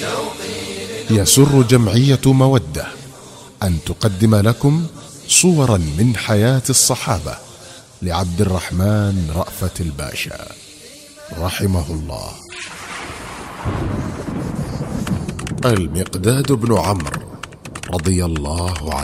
يسر جمعية مودة أن تقدم لكم صورا من حياة الصحابة لعبد الرحمن رأفت الباشا رحمه الله. المقداد بن عمرو رضي الله عنه.